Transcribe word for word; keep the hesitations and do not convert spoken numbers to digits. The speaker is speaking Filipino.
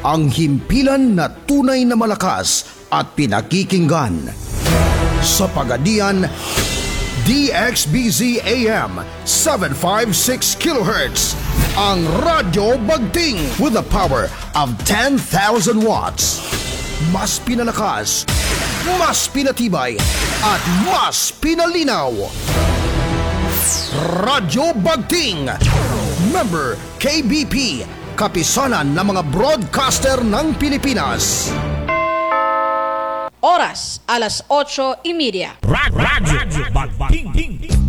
ang himpilan na tunay na malakas at pinakikinggan. Sa Pagadian, D X B Z A M seven fifty-six kilohertz, ang Radyo Bagting with the power of ten thousand watts. Mas pinalakas, mas pinatibay, at mas pinalinaw. Radyo Bagting, member K B P, kapisanan ng mga broadcaster ng Pilipinas. Oras, alas otso y media. Radyo Bagting.